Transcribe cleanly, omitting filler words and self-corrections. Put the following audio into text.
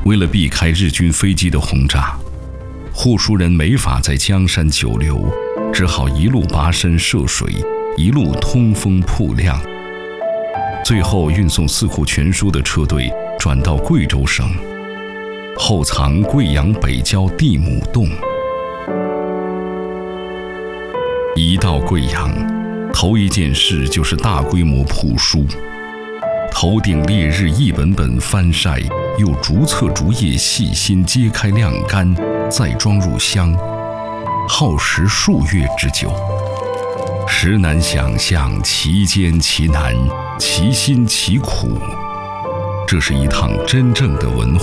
为了避开日军飞机的轰炸，护书人没法在江山久留，只好一路跋山涉水，一路通风铺亮。最后运送《四库全书》的车队转到贵州省，后藏贵阳北郊地亩洞。一到贵阳，头一件事就是大规模铺书，头顶烈日一本本翻晒，又逐册逐页细心揭开晾干，再装入箱，耗时数月之久。实难想象其艰其难，其辛其苦。这是一趟真正的文化